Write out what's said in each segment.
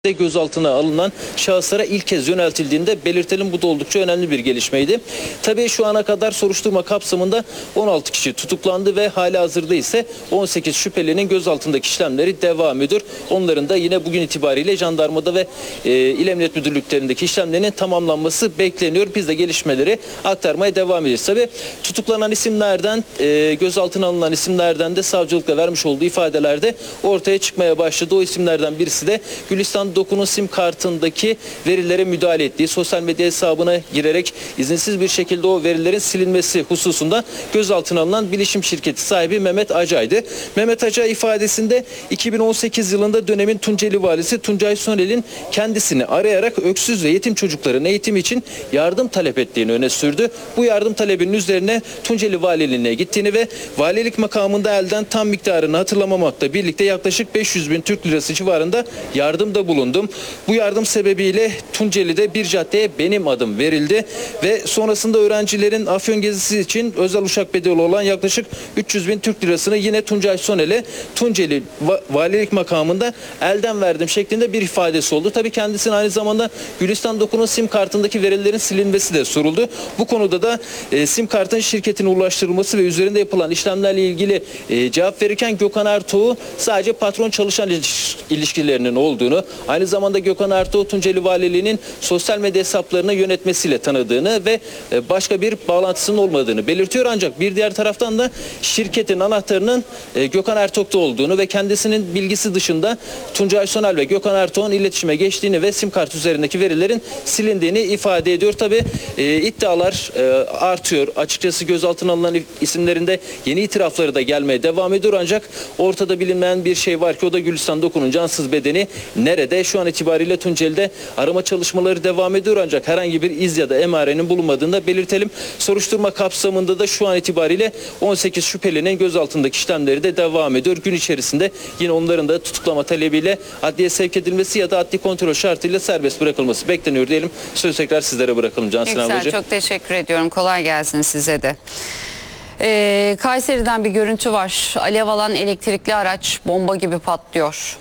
gözaltına alınan şahıslara ilk kez yöneltildiğinde belirtelim, bu da oldukça önemli bir gelişmeydi. Tabii şu ana kadar soruşturma kapsamında 16 kişi tutuklandı ve halihazırda ise 18 şüphelinin gözaltındaki işlemleri devam ediyor. Onların da yine bugün itibariyle jandarmada ve İl Emniyet Müdürlüklerindeki işlemlerinin tamamlanması bekleniyor. Biz de gelişmeleri aktarmaya devam edeceğiz. Tabii tutuklanan isimlerden, gözaltına alınan isimlerden de savcılıkla vermiş olduğu ifadelerde ortaya çıkmaya başladı. O isimlerden birisi de Gülistan Doku'nun sim kartındaki verilere müdahale ettiği, sosyal medya hesabına girerek izinsiz bir şekilde o verilerin silinmesi hususunda gözaltına alınan bilişim şirketi sahibi Mehmet Acay'dı. Mehmet Acay ifadesinde 2018 yılında dönemin Tunceli valisi Tuncay Sonel'in kendisini arayarak öksüz ve yetim çocukların eğitimi için yardım talep ettiğini öne sürdü. Bu yardım talebinin üzerine Tunceli valiliğine gittiğini ve valilik makamında elden tam miktarını hatırlamamakla birlikte yaklaşık 500 bin Türk lirası civarında yardımda bulundu. Bu yardım sebebiyle Tunceli'de bir caddeye benim adım verildi ve sonrasında öğrencilerin Afyon gezisi için özel uçak bedeli olan yaklaşık 300 bin Türk lirasını yine Tuncay Sonel'e Tunceli valilik makamında elden verdim şeklinde bir ifadesi oldu. Tabii kendisine aynı zamanda Gülistan Doku'nun sim kartındaki verilerin silinmesi de soruldu. Bu konuda da sim kartın şirketine ulaştırılması ve üzerinde yapılan işlemlerle ilgili cevap verirken Gökhan Ertuğ'u sadece patron çalışan ilişkilerinin olduğunu, aynı zamanda Gökhan Ertuğ Tunceli Valiliği'nin sosyal medya hesaplarını yönetmesiyle tanıdığını ve başka bir bağlantısının olmadığını belirtiyor. Ancak bir diğer taraftan da şirketin anahtarının Gökhan Ertuğ'da olduğunu ve kendisinin bilgisi dışında Tuncay Sonel ve Gökhan Ertuğ'un iletişime geçtiğini ve sim kart üzerindeki verilerin silindiğini ifade ediyor. Tabii iddialar artıyor. Açıkçası gözaltına alınan isimlerinde yeni itirafları da gelmeye devam ediyor. Ancak ortada bilinmeyen bir şey var ki o da Gülistan Doku'nun cansız bedeni nerede? Şu an itibariyle Tunceli'de arama çalışmaları devam ediyor ancak herhangi bir iz ya da emarenin bulunmadığını da belirtelim. Soruşturma kapsamında da şu an itibariyle 18 şüphelinin gözaltındaki işlemleri de devam ediyor. Gün içerisinde yine onların da tutuklama talebiyle adliye sevk edilmesi ya da adli kontrol şartıyla serbest bırakılması bekleniyor diyelim. Sözü tekrar sizlere bırakalım Cansın ablacığım. Çok teşekkür ediyorum. Kolay gelsin size de. Kayseri'den bir görüntü var. Alev alan elektrikli araç bomba gibi patlıyor.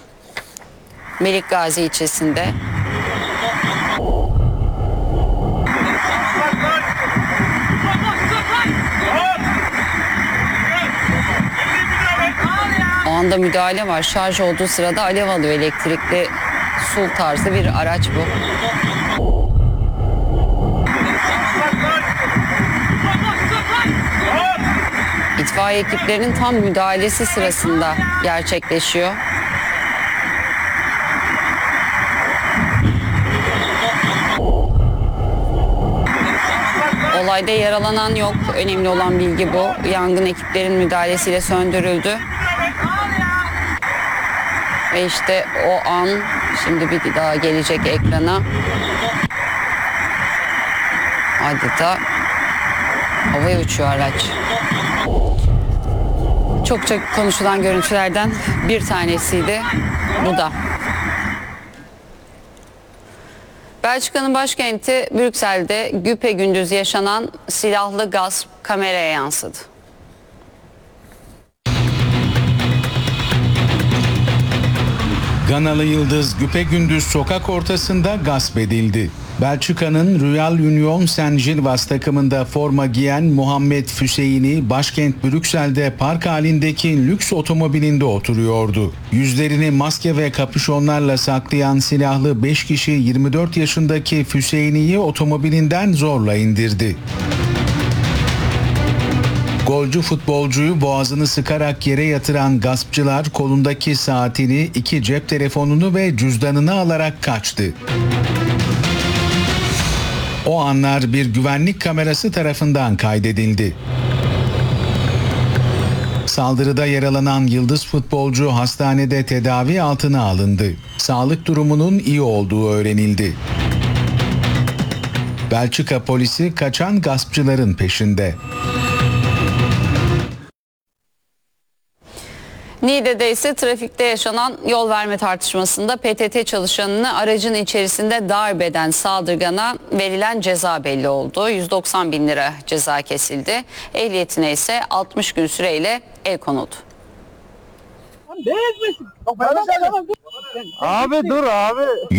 Melikgazi ilçesinde. O anda müdahale var. Şarj olduğu sırada alev alıyor. Elektrikli SUV tarzı bir araç bu. İtfaiye ekiplerinin tam müdahalesi sırasında gerçekleşiyor. Olayda yaralanan yok. Önemli olan bilgi bu. Yangın ekiplerin müdahalesiyle söndürüldü. Ve işte o an şimdi bir daha gelecek ekrana. Adeta havaya uçuyor araç. Çokça konuşulan görüntülerden bir tanesiydi bu da. Belçika'nın başkenti Brüksel'de güpegündüz yaşanan silahlı gasp kameraya yansıdı. Ganalı Yıldız güpegündüz sokak ortasında gasp edildi. Belçika'nın Royal Union Saint-Gilloise takımında forma giyen Muhammed Füseyin'i başkent Brüksel'de park halindeki lüks otomobilinde oturuyordu. Yüzlerini maske ve kapüşonlarla saklayan silahlı 5 kişi 24 yaşındaki Füseyin'i otomobilinden zorla indirdi. Golcü futbolcuyu boğazını sıkarak yere yatıran gaspçılar kolundaki saatini, 2 cep telefonunu ve cüzdanını alarak kaçtı. O anlar bir güvenlik kamerası tarafından kaydedildi. Saldırıda yaralanan yıldız futbolcu hastanede tedavi altına alındı. Sağlık durumunun iyi olduğu öğrenildi. Belçika polisi kaçan gaspçıların peşinde. Niğde'de ise trafikte yaşanan yol verme tartışmasında PTT çalışanını aracın içerisinde darp eden saldırgana verilen ceza belli oldu. 190 bin lira ceza kesildi. Ehliyetine ise 60 gün süreyle el konuldu. Abi dur abi.